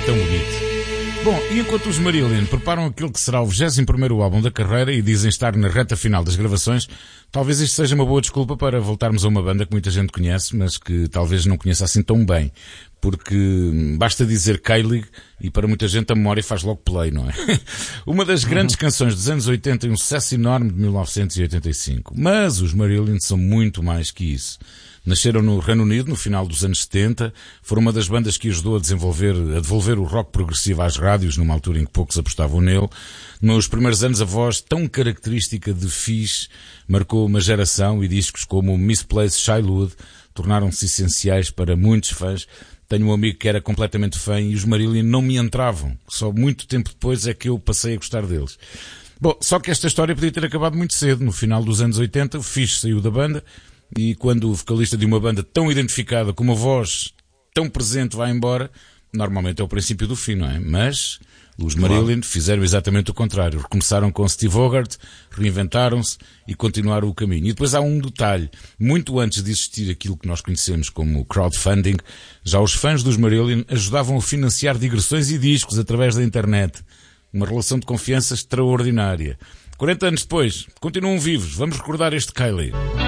tão bonito. Bom, e enquanto os Marillion preparam aquele que será o 21º álbum da carreira e dizem estar na reta final das gravações, talvez isto seja uma boa desculpa para voltarmos a uma banda que muita gente conhece, mas que talvez não conheça assim tão bem. Porque basta dizer Kylie e para muita gente a memória faz logo play, não é? Uma das grandes canções dos anos 80 e um sucesso enorme de 1985. Mas os Marillion são muito mais que isso. Nasceram no Reino Unido no final dos anos 70, foram uma das bandas que ajudou a devolver o rock progressivo às rádios, numa altura em que poucos apostavam nele. Nos primeiros anos a voz tão característica de Fish marcou uma geração e discos como Misplaced Childhood tornaram-se essenciais para muitos fãs. Tenho um amigo que era completamente fã e os Marillion não me entravam. Só muito tempo depois é que eu passei a gostar deles. Bom, só que esta história podia ter acabado muito cedo. No final dos anos 80, o Fish saiu da banda e quando o vocalista de uma banda tão identificada com uma voz tão presente vai embora, normalmente é o princípio do fim, não é? Mas os Marillion fizeram exatamente o contrário. Recomeçaram com Steve Hogarth, reinventaram-se e continuaram o caminho. E depois há um detalhe. Muito antes de existir aquilo que nós conhecemos como crowdfunding, já os fãs dos Marillion ajudavam a financiar digressões e discos através da internet. Uma relação de confiança extraordinária. 40 anos depois, continuam vivos. Vamos recordar este Kylie.